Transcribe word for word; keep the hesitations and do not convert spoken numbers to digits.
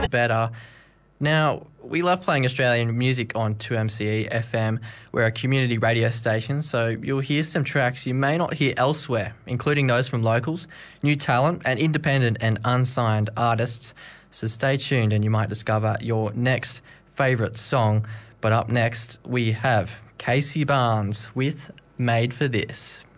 better. Now, we love playing Australian music on two M C E F M. We're a community radio station, so you'll hear some tracks you may not hear elsewhere, including those from locals, new talent, and independent and unsigned artists. So stay tuned and you might discover your next favourite song. But up next, we have Casey Barnes with Made for This.